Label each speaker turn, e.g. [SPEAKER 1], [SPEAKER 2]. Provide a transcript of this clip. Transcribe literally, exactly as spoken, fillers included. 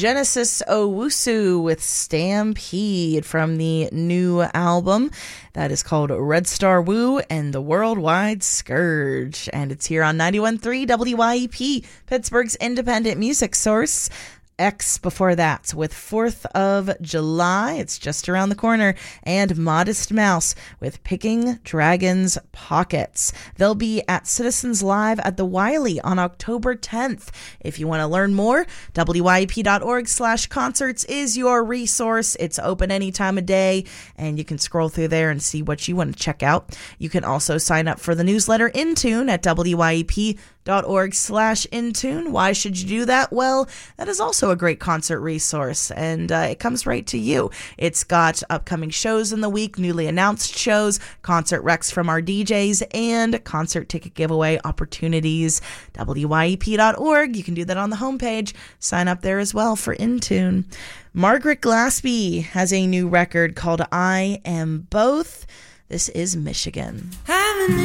[SPEAKER 1] Genesis Owusu with Stampede from the new album that is called Red Star Woo and the Worldwide Scourge. And it's here on ninety-one point three W Y E P, Pittsburgh's independent music source. X before that with fourth of July, it's just around the corner, and Modest Mouse with Picking Dragons Pockets. They'll be at Citizens Live at the Wiley on October tenth. If you want to learn more, W Y E P dot org slash concerts is your resource. It's open any time of day, and you can scroll through there and see what you want to check out. You can also sign up for the newsletter Intune at W Y E P dot org slash Intune. Why should you do that? Well, that is also a great concert resource, and uh, it comes right to you. It's got upcoming shows in the week, newly announced shows, concert recs from our D Js, and concert ticket giveaway opportunities. W Y E P dot org. You can do that on the homepage. Sign up there as well for Intune. Margaret Glaspie has a new record called I Am Both. This is Michigan.